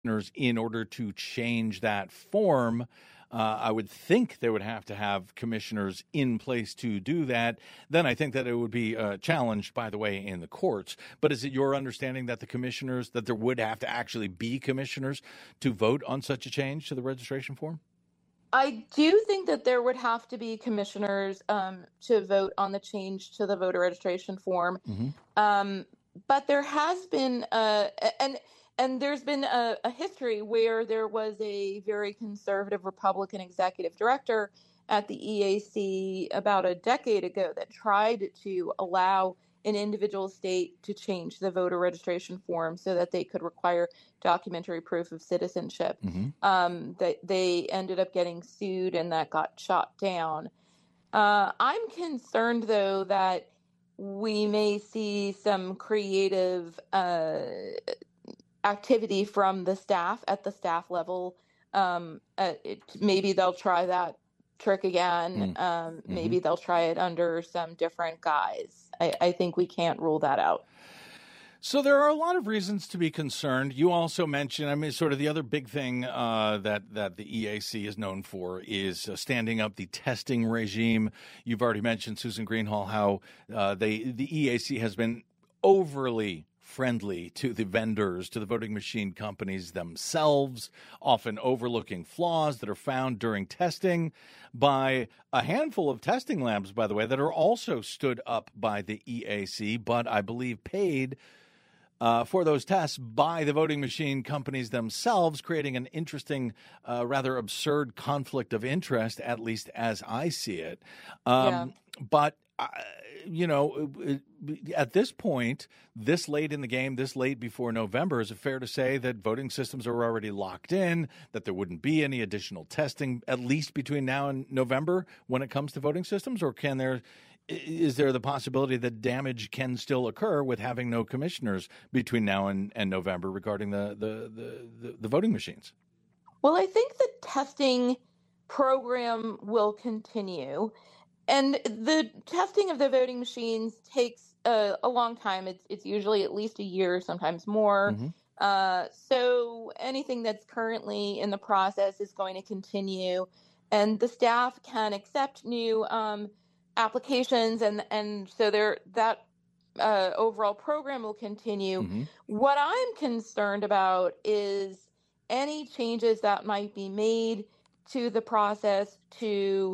in order to change that form. I would think they would have to have commissioners in place to do that. Then I think that it would be challenged, by the way, in the courts. But is it your understanding that the commissioners, that there would have to actually be commissioners to vote on such a change to the registration form? I do think that there would have to be commissioners to vote on the change to the voter registration form. But there has been and there's been a history where there was a very conservative Republican executive director at the EAC about a decade ago that tried to allow an individual state to change the voter registration form so that they could require documentary proof of citizenship. That they ended up getting sued and that got shot down. I'm concerned, though, that we may see some creative activity from the staff at the staff level. Maybe they'll try that trick again. Maybe they'll try it under some different guise. I think we can't rule that out. So there are a lot of reasons to be concerned. You also mentioned, I mean, sort of the other big thing that the EAC is known for is standing up the testing regime. You've already mentioned, Susan Greenhalgh, how the EAC has been overly friendly to the vendors, to the voting machine companies themselves, often overlooking flaws that are found during testing by a handful of testing labs, by the way, that are also stood up by the EAC, but I believe paid for those tests by the voting machine companies themselves, creating an interesting, rather absurd conflict of interest, at least as I see it. But you know, at this point, this late in the game, this late before November, is it fair to say that voting systems are already locked in, that there wouldn't be any additional testing, at least between now and November, when it comes to voting systems? Or is there the possibility that damage can still occur with having no commissioners between now and November regarding the voting machines? Well, I think the testing program will continue. And the testing of the voting machines takes a long time. It's usually at least a year, sometimes more. So anything that's currently in the process is going to continue. And the staff can accept new applications. And so that overall program will continue. What I'm concerned about is any changes that might be made to the process to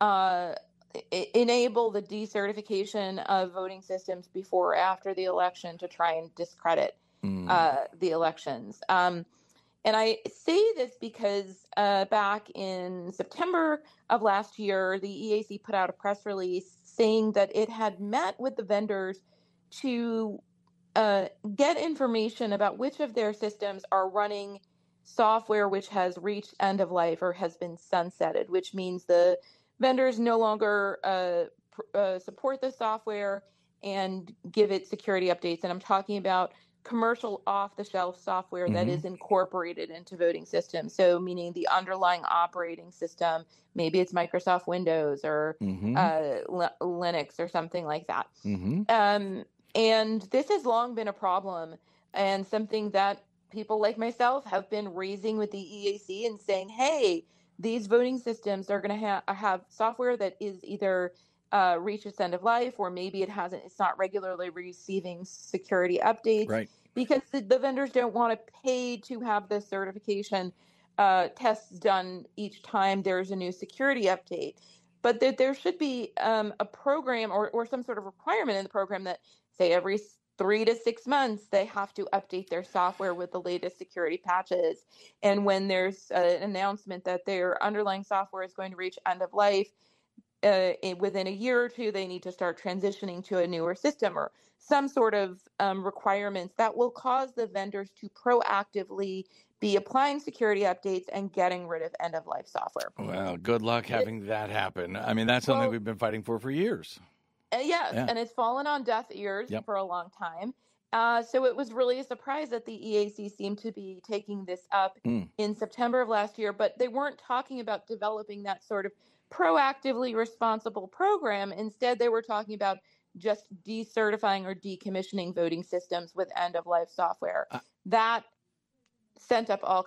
enable the decertification of voting systems before or after the election to try and discredit the elections. And I say this because back in September of last year, the EAC put out a press release saying that it had met with the vendors to get information about which of their systems are running software which has reached end of life or has been sunsetted, which means the vendors no longer support the software and give it security updates. And I'm talking about commercial off-the-shelf software that is incorporated into voting systems. So meaning the underlying operating system, maybe it's Microsoft Windows or Linux or something like that. And this has long been a problem and something that people like myself have been raising with the EAC and saying, hey, these voting systems are going to have software that is either reached its end of life, or maybe it's not regularly receiving security updates, right? Because the vendors don't want to pay to have the certification tests done each time there's a new security update. But there should be a program or some sort of requirement in the program that, say, every 3 to 6 months, they have to update their software with the latest security patches. And when there's an announcement that their underlying software is going to reach end of life, within a year or two, they need to start transitioning to a newer system or some sort of requirements that will cause the vendors to proactively be applying security updates and getting rid of end-of-life software. Well, good luck having that happen. I mean, that's something we've been fighting for years. Yes, and it's fallen on deaf ears for a long time. So it was really a surprise that the EAC seemed to be taking this up in September of last year, but they weren't talking about developing that sort of proactively responsible program. Instead, they were talking about just decertifying or decommissioning voting systems with end-of-life software. That sent up all